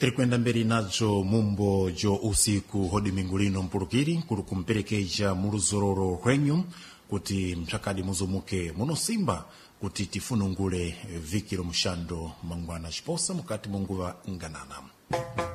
Tirikwenda mberi nadzo mumbo jo usiku hodi mingulino mpulukiri kuli kumperekeja muluzororo hwenyu kuti mchakadi muzomuke munosimba kuti tifunungule vikiro mshando mangwana chiposa mukati munguva nganana.